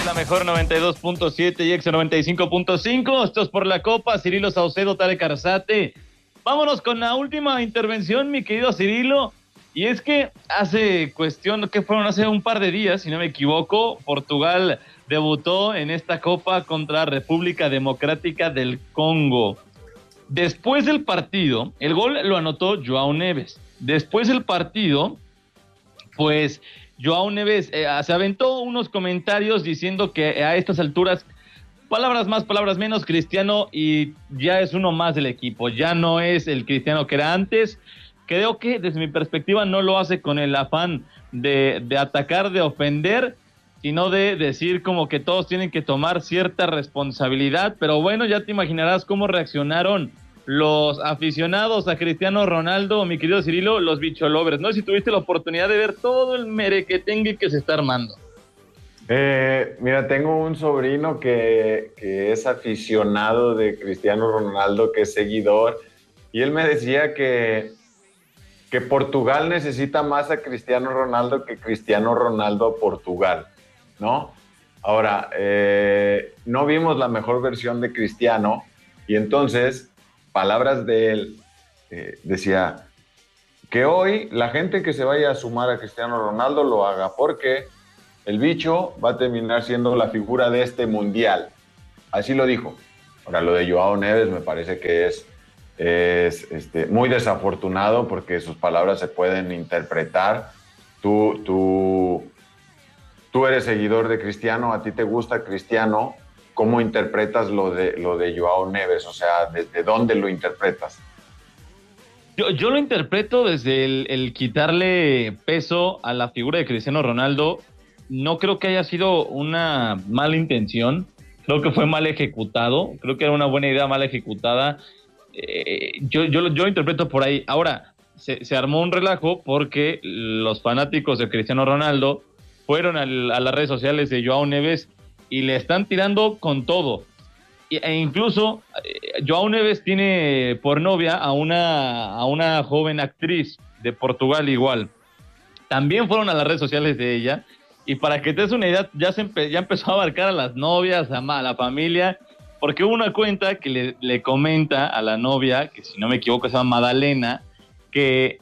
la mejor 92.7 y Exa 95.5. Esto es por la Copa. Cirilo Saucedo, Tarek Arzate. Vámonos con la última intervención, mi querido Cirilo. Y es que hace un par de días, si no me equivoco, Portugal debutó en esta Copa contra República Democrática del Congo. Después del partido, el gol lo anotó João Neves. Después del partido, pues João Neves se aventó unos comentarios diciendo que a estas alturas, palabras más, palabras menos, Cristiano y ya es uno más del equipo, ya no es el Cristiano que era antes. Creo que desde mi perspectiva no lo hace con el afán de atacar, de ofender, sino de decir como que todos tienen que tomar cierta responsabilidad, pero bueno, ya te imaginarás cómo reaccionaron los aficionados a Cristiano Ronaldo, mi querido Cirilo, los bicholovers. No sé si tuviste la oportunidad de ver todo el merequetengue que se está armando. Mira, tengo un sobrino que es aficionado de Cristiano Ronaldo, que es seguidor, y él me decía que Portugal necesita más a Cristiano Ronaldo que Cristiano Ronaldo a Portugal, ¿no? Ahora, no vimos la mejor versión de Cristiano, y entonces, palabras de él, decía que hoy la gente que se vaya a sumar a Cristiano Ronaldo lo haga, porque el bicho va a terminar siendo la figura de este mundial. Así lo dijo. Ahora, lo de João Neves me parece que es muy desafortunado, porque sus palabras se pueden interpretar. Tú eres seguidor de Cristiano, a ti te gusta Cristiano. ¿Cómo interpretas lo de João Neves? O sea, ¿desde dónde lo interpretas? Yo lo interpreto desde el quitarle peso a la figura de Cristiano Ronaldo. No creo que haya sido una mala intención, creo que fue mal ejecutado, creo que era una buena idea mal ejecutada. Yo lo interpreto por ahí. Ahora, se armó un relajo porque los fanáticos de Cristiano Ronaldo fueron a las redes sociales de João Neves y le están tirando con todo. E incluso João Neves tiene por novia a una joven actriz de Portugal igual. También fueron a las redes sociales de ella, y para que te des una idea, ya empezó a abarcar a las novias, a la familia, porque hubo una cuenta que le comenta a la novia, que si no me equivoco se llama Madalena, que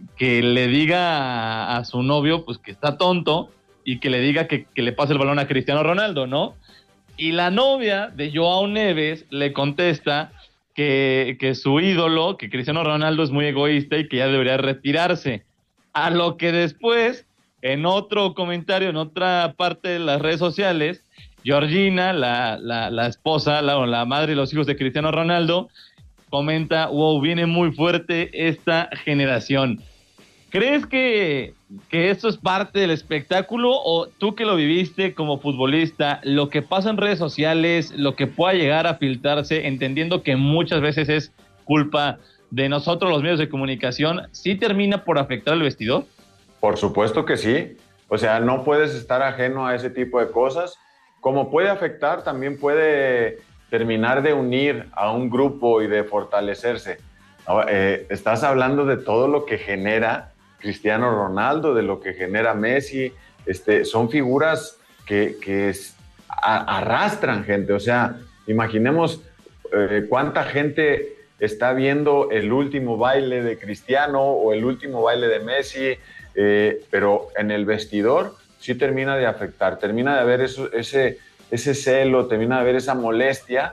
le diga a su novio pues que está tonto, y que le diga que le pase el balón a Cristiano Ronaldo, ¿no? Y la novia de João Neves le contesta que su ídolo, que Cristiano Ronaldo es muy egoísta y que ya debería retirarse. A lo que después, en otro comentario, en otra parte de las redes sociales, Georgina, la esposa, la madre de los hijos de Cristiano Ronaldo, comenta: wow, viene muy fuerte esta generación. ¿Crees que esto es parte del espectáculo, o tú que lo viviste como futbolista, lo que pasa en redes sociales, lo que pueda llegar a filtrarse, entendiendo que muchas veces es culpa de nosotros los medios de comunicación, sí termina por afectar al vestidor? Por supuesto que sí. O sea, no puedes estar ajeno a ese tipo de cosas. Como puede afectar, también puede terminar de unir a un grupo y de fortalecerse. Estás hablando de todo lo que genera Cristiano Ronaldo, de lo que genera Messi. Son figuras que arrastran gente. O sea, imaginemos cuánta gente está viendo el último baile de Cristiano o el último baile de Messi, pero en el vestidor sí termina de afectar, termina de haber ese celo, termina de haber esa molestia,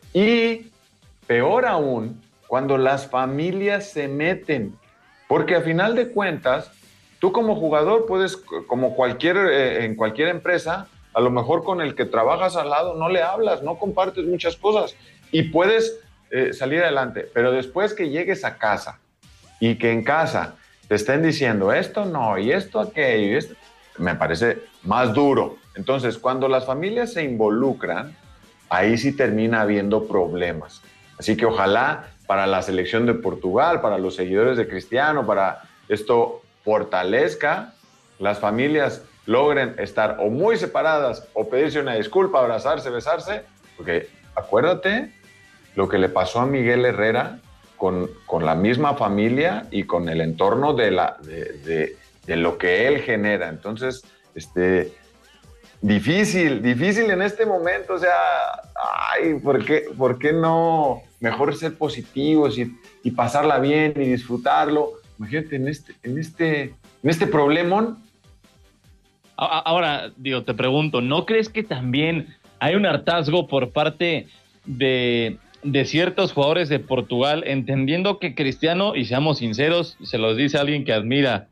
y peor aún, cuando las familias se meten, porque a final de cuentas, tú como jugador puedes, como en cualquier empresa, a lo mejor con el que trabajas al lado no le hablas, no compartes muchas cosas, y puedes salir adelante, pero después que llegues a casa y que en casa te estén diciendo esto no, y esto aquello, y esto, me parece más duro. Entonces, cuando las familias se involucran, ahí sí termina habiendo problemas. Así que ojalá para la selección de Portugal, para los seguidores de Cristiano, para esto fortalezca, las familias logren estar o muy separadas o pedirse una disculpa, abrazarse, besarse, porque acuérdate lo que le pasó a Miguel Herrera con la misma familia y con el entorno de lo que él genera. Entonces, Difícil en este momento, o sea, ay, ¿por qué no mejor ser positivos y pasarla bien y disfrutarlo? Imagínate en este problemón. Ahora, digo, te pregunto, ¿no crees que también hay un hartazgo por parte de ciertos jugadores de Portugal, entendiendo que Cristiano, y seamos sinceros, se los dice alguien que admira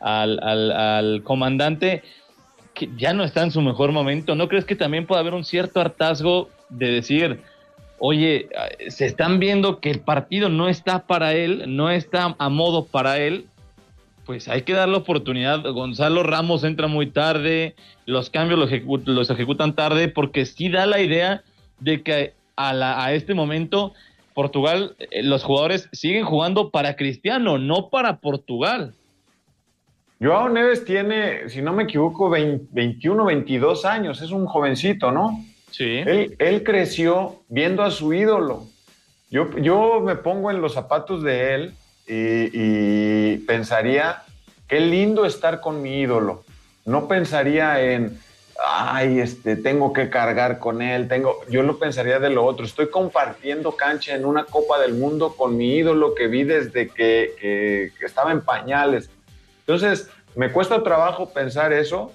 al comandante, que ya no está en su mejor momento? ¿No crees que también puede haber un cierto hartazgo de decir, oye, se están viendo que el partido no está para él, no está a modo para él? Pues hay que dar la oportunidad. Gonzalo Ramos entra muy tarde, los cambios los ejecutan tarde, porque sí da la idea de que a este momento Portugal, los jugadores siguen jugando para Cristiano, no para Portugal. Joao Neves tiene, si no me equivoco, 21, 22 años, es un jovencito, ¿no? Sí. Él creció viendo a su ídolo. Yo me pongo en los zapatos de él y pensaría, qué lindo estar con mi ídolo. No pensaría en, tengo que cargar con él, yo lo pensaría de lo otro. Estoy compartiendo cancha en una Copa del Mundo con mi ídolo que vi desde que estaba en pañales. Entonces, me cuesta trabajo pensar eso.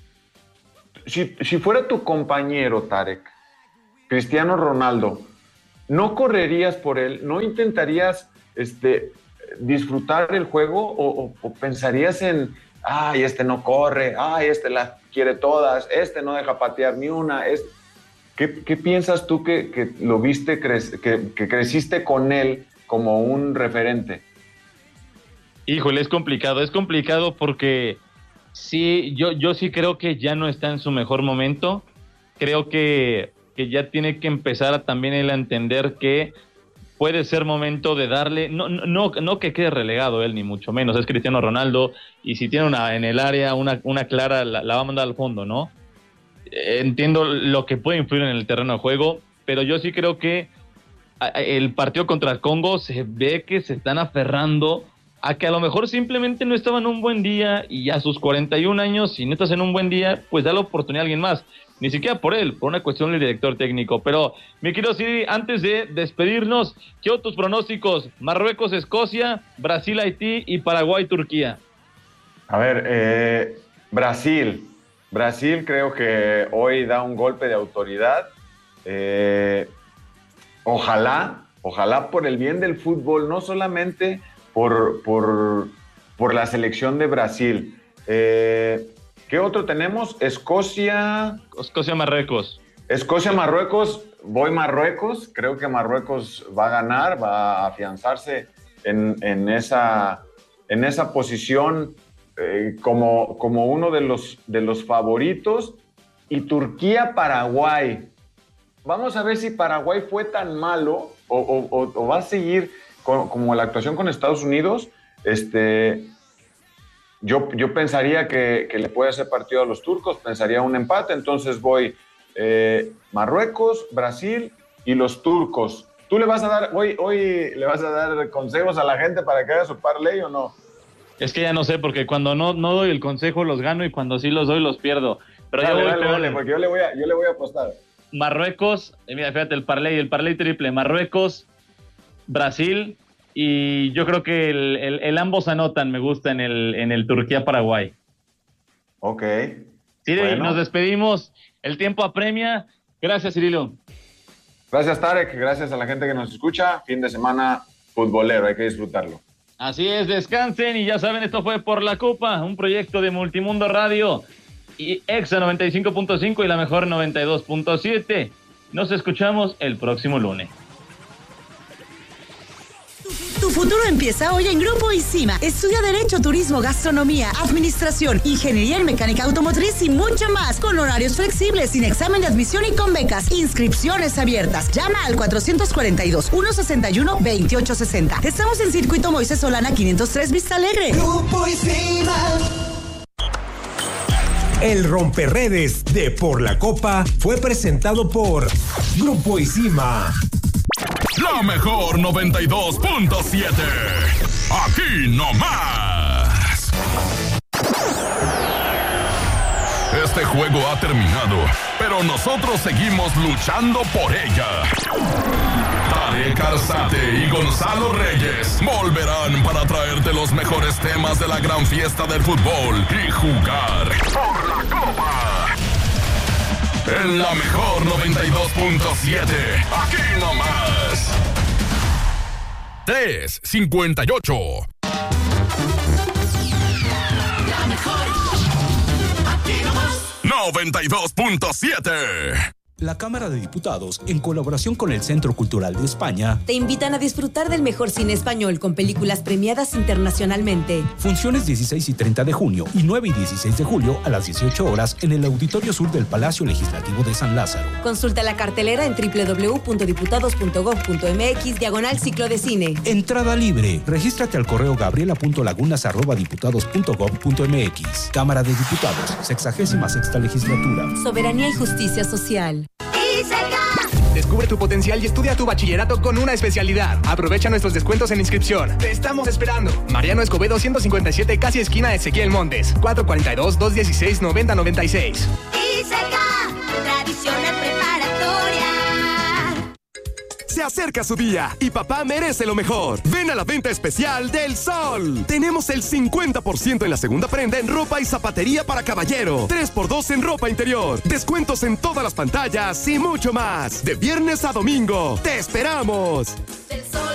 Si fuera tu compañero, Tarek, Cristiano Ronaldo, ¿no correrías por él? ¿No intentarías disfrutar el juego? ¿O pensarías en, este no corre, este las quiere todas, no deja patear ni una? ¿Qué piensas tú que lo viste, que creciste con él como un referente? Híjole, es complicado porque sí, yo sí creo que ya no está en su mejor momento. Creo que ya tiene que empezar también él a entender que puede ser momento de darle, no que quede relegado él, ni mucho menos, es Cristiano Ronaldo, y si tiene en el área una clara, la va a mandar al fondo, ¿no? Entiendo lo que puede influir en el terreno de juego, pero yo sí creo que el partido contra el Congo se ve que se están aferrando a que a lo mejor simplemente no estaba en un buen día, y a sus 41 años, si no estás en un buen día, pues da la oportunidad a alguien más. Ni siquiera por él, por una cuestión del director técnico. Pero, mi querido Siri, antes de despedirnos, ¿qué otros pronósticos? Marruecos, Escocia, Brasil, Haití y Paraguay, Turquía. A ver, Brasil creo que hoy da un golpe de autoridad. Ojalá por el bien del fútbol, no solamente por la selección de Brasil. ¿Qué otro tenemos? Escocia, Marruecos. Marruecos. Voy Marruecos. Creo que Marruecos va a ganar, va a afianzarse en esa posición como uno de los favoritos. Y Turquía, Paraguay. Vamos a ver si Paraguay fue tan malo o va a seguir como la actuación con Estados Unidos. Yo pensaría que le puede hacer partido a los turcos, pensaría un empate, entonces voy Marruecos, Brasil y los turcos. ¿Tú le vas a dar, hoy le vas a dar consejos a la gente para que haga su parlay o no? Es que ya no sé, porque cuando no doy el consejo los gano, y cuando sí los doy los pierdo. Pero dale, porque yo le voy a apostar. Marruecos, mira, fíjate, el parlay triple, Marruecos, Brasil, y yo creo que el ambos anotan, me gusta en el Turquía-Paraguay. Ok. Sí, bueno. Nos despedimos, el tiempo apremia. Gracias, Cirilo. Gracias, Tarek, gracias a la gente que nos escucha. Fin de semana futbolero, hay que disfrutarlo. Así es, descansen, y ya saben, esto fue Por la Copa, un proyecto de Multimundo Radio y Exa 95.5 y la mejor 92.7. Nos escuchamos el próximo lunes. Tu futuro empieza hoy en Grupo ISIMA. Estudia Derecho, Turismo, Gastronomía, Administración, Ingeniería en Mecánica Automotriz y mucho más. Con horarios flexibles, sin examen de admisión y con becas. Inscripciones abiertas. Llama al 442-161-2860. Estamos en Circuito Moisés Solana 503 Vista Alegre. Grupo ISIMA. El romperredes de Por la Copa fue presentado por Grupo ISIMA. La mejor 92.7. Aquí no más. Este juego ha terminado, pero nosotros seguimos luchando por ella. Tarek Arzate y Gonzalo Reyes volverán para traerte los mejores temas de la gran fiesta del fútbol y jugar por la copa. En la mejor 92.7, aquí nomás. 3:58. La mejor, aquí nomás. 92.7. La Cámara de Diputados, en colaboración con el Centro Cultural de España, te invitan a disfrutar del mejor cine español con películas premiadas internacionalmente. Funciones 16 y 30 de junio y 9 y 16 de julio a las 18 horas en el Auditorio Sur del Palacio Legislativo de San Lázaro. Consulta la cartelera en www.diputados.gov.mx/ciclo de cine. Entrada libre. Regístrate al correo gabriela.lagunas@diputados.gov.mx. Cámara de Diputados, 66ª legislatura. Soberanía y justicia social. Descubre tu potencial y estudia tu bachillerato con una especialidad. Aprovecha nuestros descuentos en inscripción. Te estamos esperando. Mariano Escobedo 157, casi esquina Ezequiel Montes. 442-216-9096. Tradicional preparatoria. Se acerca su día y papá merece lo mejor. Ven a la venta especial del Sol. Tenemos el 50% en la segunda prenda en ropa y zapatería para caballero. 3x2 en ropa interior. Descuentos en todas las pantallas y mucho más. De viernes a domingo. ¡Te esperamos!